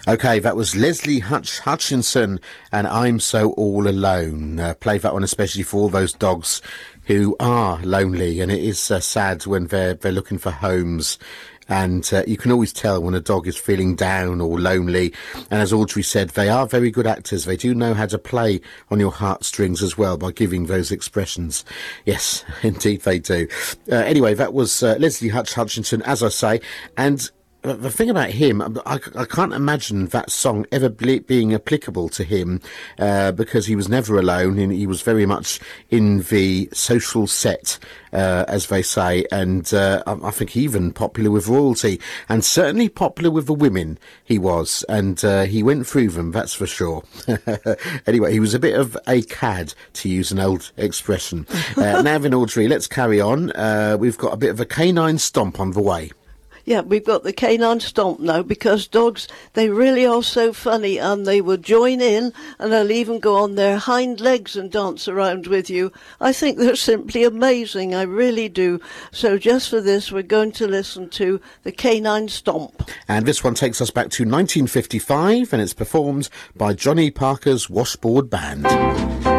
Okay, that was Leslie Hutchinson and I'm So All Alone. Play that one especially for all those dogs who are lonely, and it is sad when they're looking for homes. And you can always tell when a dog is feeling down or lonely. And as Audrey said, they are very good actors. They do know how to play on your heartstrings as well by giving those expressions. Yes, indeed they do. Anyway, that was Leslie Hutchinson, as I say. And the thing about him, I can't imagine that song ever being applicable to him because he was never alone, and he was very much in the social set, as they say, and I think even popular with royalty, and certainly popular with the women he was, and he went through them, that's for sure. Anyway, he was a bit of a cad, to use an old expression. Now then, Audrey, let's carry on. We've got a bit of a canine stomp on the way. Yeah, we've got the canine stomp now, because dogs, they really are so funny, and they will join in, and they'll even go on their hind legs and dance around with you. I think they're simply amazing, I really do. So just for this, we're going to listen to the canine stomp. And this one takes us back to 1955, and it's performed by Johnny Parker's Washboard Band.